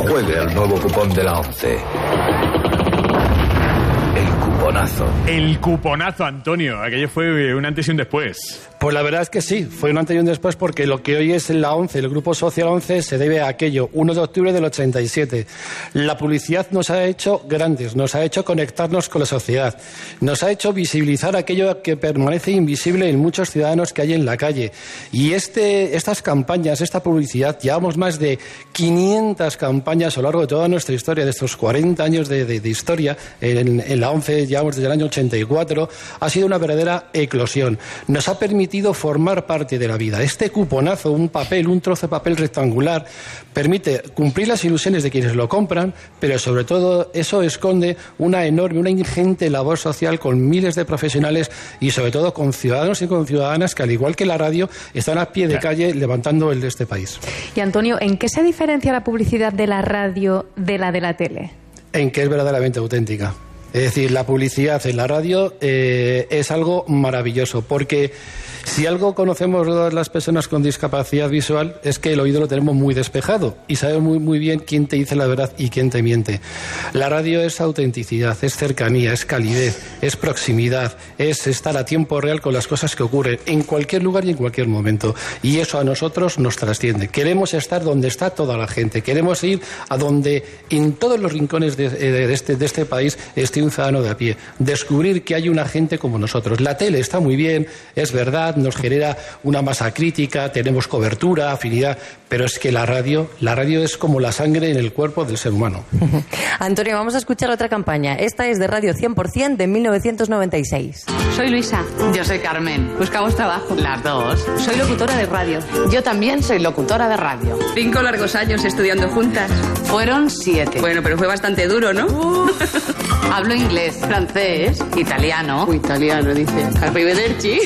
Juegue al nuevo cupón de la 11. El cuponazo. El cuponazo, Antonio. Aquello fue un antes y un después. Pues la verdad es que sí, fue un antes y un después, porque lo que hoy es la 11, el Grupo Social 11, se debe a aquello, 1 de octubre del 87. La publicidad nos ha hecho grandes, nos ha hecho conectarnos con la sociedad, nos ha hecho visibilizar aquello que permanece invisible en muchos ciudadanos que hay en la calle. Y estas campañas, esta publicidad, llevamos más de 500 campañas a lo largo de toda nuestra historia, de estos 40 años de historia, en la 11 llevamos desde el año 84, ha sido una verdadera eclosión. Nos ha permitido formar parte de la vida. Este cuponazo, un trozo de papel rectangular, permite cumplir las ilusiones de quienes lo compran, pero sobre todo eso esconde una ingente labor social con miles de profesionales y sobre todo con ciudadanos y con ciudadanas que, al igual que la radio, están a pie de calle levantando el de este país. Y Antonio, ¿en qué se diferencia la publicidad de la radio de la tele? En que es verdaderamente auténtica. Es decir, la publicidad en la radio es algo maravilloso, porque si algo conocemos todas las personas con discapacidad visual es que el oído lo tenemos muy despejado y sabemos muy bien quién te dice la verdad y quién te miente. La radio es autenticidad, es cercanía, es calidez, es proximidad, es estar a tiempo real con las cosas que ocurren en cualquier lugar y en cualquier momento. Y eso a nosotros nos trasciende. Queremos estar donde está toda la gente, queremos ir a donde en todos los rincones de este país esté un ciudadano de a pie, descubrir que hay una gente como nosotros. La tele está muy bien, es verdad, nos genera una masa crítica, tenemos cobertura, afinidad, pero es que la radio es como la sangre en el cuerpo del ser humano. Antonio, vamos a escuchar otra campaña. Esta es de Radio 100% de 1996. Soy Luisa. Yo soy Carmen. Buscamos trabajo. Las dos. Soy locutora de radio. Yo también soy locutora de radio. 5 largos años estudiando juntas. Fueron 7. Bueno, pero fue bastante duro, ¿no? Hablo inglés, francés, italiano. Italiano, dice. Arrivederci.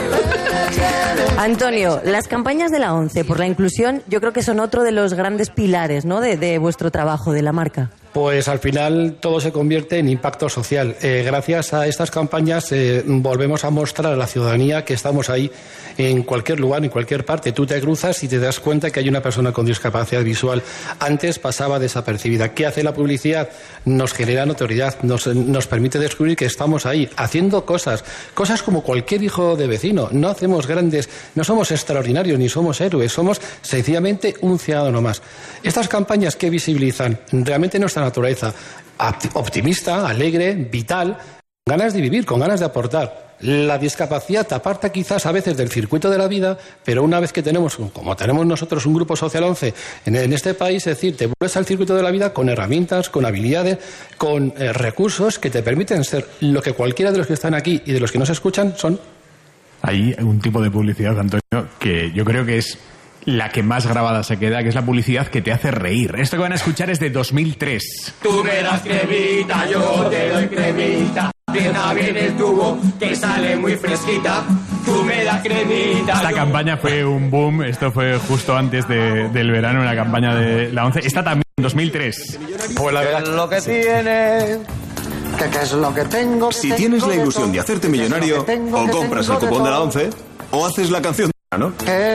Antonio, las campañas de la 11 por la inclusión yo creo que son otro de los grandes pilares, ¿no?, de vuestro trabajo, de la marca. Pues al final todo se convierte en impacto social. Gracias a estas campañas volvemos a mostrar a la ciudadanía que estamos ahí en cualquier lugar, en cualquier parte. Tú te cruzas y te das cuenta que hay una persona con discapacidad visual. Antes pasaba desapercibida. ¿Qué hace la publicidad? Nos genera notoriedad, nos permite descubrir que estamos ahí haciendo cosas como cualquier hijo de vecino. No hacemos grandes, no somos extraordinarios ni somos héroes, somos sencillamente un ciudadano más. Estas campañas que visibilizan realmente nuestra naturaleza optimista, alegre, vital, con ganas de vivir, con ganas de aportar. La discapacidad te aparta quizás a veces del circuito de la vida, pero una vez que tenemos, como tenemos nosotros un Grupo Social 11 en este país, es decir, te vuelves al circuito de la vida con herramientas, con habilidades, con recursos que te permiten ser lo que cualquiera de los que están aquí y de los que nos escuchan son. Hay un tipo de publicidad, Antonio, que yo creo que es la que más grabada se queda, que es la publicidad que te hace reír. Esto que van a escuchar es de 2003. Tú me das cremita, yo te doy cremita. Tienda bien el tubo, que sale muy fresquita. Tú me das cremita. Esta campaña fue un boom. Esto fue justo antes del verano, en la campaña de la 11. Esta también, en 2003. Pues la verdad, lo que tiene... ¿Qué es lo que tengo? Si tienes la ilusión de hacerte millonario, o compras el cupón de la 11, o haces la canción, ¿no?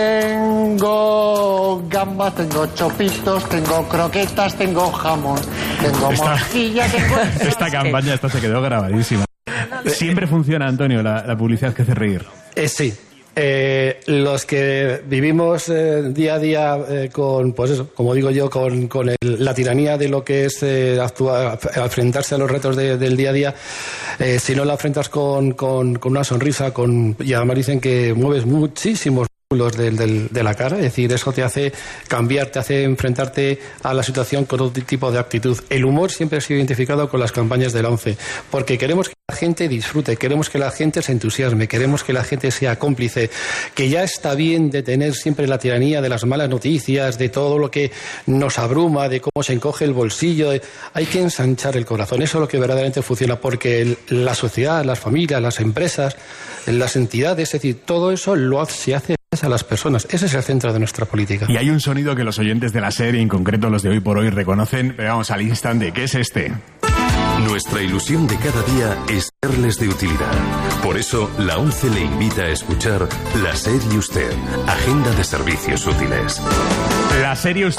Tengo gambas, tengo chopitos, tengo croquetas, tengo jamón, tengo morcilla, tengo... Esta campaña se quedó grabadísima. Siempre funciona, Antonio, la publicidad que hace reír. Sí. Los que vivimos día a día con, pues eso, como digo yo, con la tiranía de lo que es enfrentarse a los retos del día a día, si no la enfrentas con una sonrisa, y además dicen que mueves muchísimos de la cara, es decir, eso te hace cambiar, te hace enfrentarte a la situación con otro tipo de actitud. El humor siempre ha sido identificado con las campañas de la 11, porque queremos que la gente disfrute, queremos que la gente se entusiasme, queremos que la gente sea cómplice, que ya está bien de tener siempre la tiranía de las malas noticias, de todo lo que nos abruma, de cómo se encoge el bolsillo. Hay que ensanchar el corazón, eso es lo que verdaderamente funciona, porque la sociedad, las familias, las empresas, las entidades, es decir, todo eso se hace a las personas. Ese es el centro de nuestra política. Y hay un sonido que los oyentes de la serie, en concreto los de Hoy por Hoy, reconocen, pero vamos al instante, ¿qué es este? Nuestra ilusión de cada día es serles de utilidad. Por eso, la 11 le invita a escuchar La Serie Usted, agenda de servicios útiles. La Serie Usted.